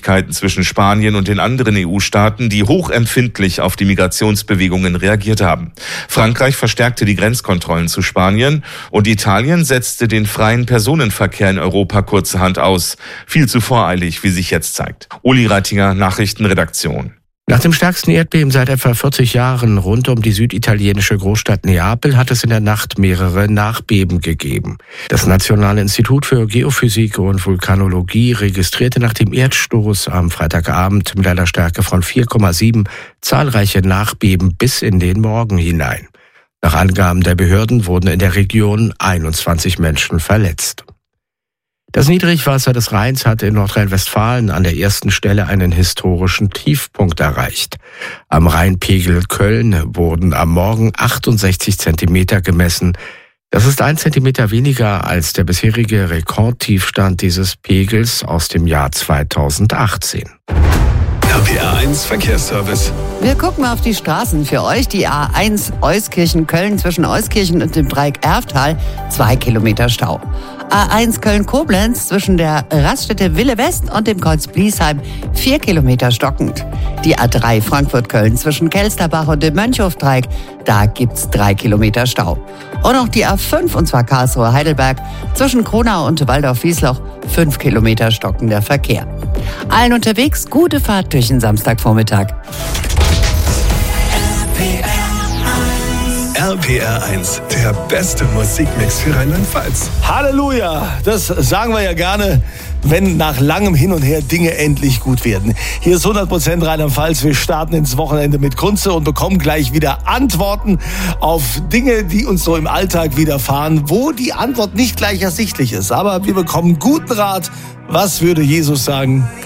Schwierigkeiten zwischen Spanien und den anderen EU-Staaten, die hochempfindlich auf die Migrationsbewegungen reagiert haben. Frankreich verstärkte die Grenzkontrollen zu Spanien und Italien setzte den freien Personenverkehr in Europa kurzerhand aus. Viel zu voreilig, wie sich jetzt zeigt. Uli Reitinger, Nachrichtenredaktion. Nach dem stärksten Erdbeben seit etwa 40 Jahren rund um die süditalienische Großstadt Neapel hat es in der Nacht mehrere Nachbeben gegeben. Das Nationale Institut für Geophysik und Vulkanologie registrierte nach dem Erdstoß am Freitagabend mit einer Stärke von 4,7 zahlreiche Nachbeben bis in den Morgen hinein. Nach Angaben der Behörden wurden in der Region 21 Menschen verletzt. Das Niedrigwasser des Rheins hat in Nordrhein-Westfalen an der ersten Stelle einen historischen Tiefpunkt erreicht. Am Rheinpegel Köln wurden am Morgen 68 Zentimeter gemessen. Das ist 1 Zentimeter weniger als der bisherige Rekordtiefstand dieses Pegels aus dem Jahr 2018. RPR1 Verkehrsservice. Wir gucken mal auf die Straßen für euch. Die A1 Euskirchen-Köln zwischen Euskirchen und dem Dreieck Erftal, 2 Kilometer Stau. A1 Köln-Koblenz zwischen der Raststätte Wille West und dem Kreuz Bliesheim, 4 Kilometer stockend. Die A3 Frankfurt-Köln zwischen Kelsterbach und dem Mönchhof-Dreieck, da gibt's 3 Kilometer Stau. Und auch die A5, und zwar Karlsruhe-Heidelberg, zwischen Kronau und Waldorf-Wiesloch, 5 Kilometer stockender Verkehr. Allen unterwegs gute Fahrt durch den Samstagvormittag. RPR1, der beste Musikmix für Rheinland-Pfalz. Halleluja, das sagen wir ja gerne, wenn nach langem Hin und Her Dinge endlich gut werden. Hier ist 100% Rheinland-Pfalz. Wir starten ins Wochenende mit Kunze und bekommen gleich wieder Antworten auf Dinge, die uns so im Alltag widerfahren, wo die Antwort nicht gleich ersichtlich ist. Aber wir bekommen guten Rat. Was würde Jesus sagen?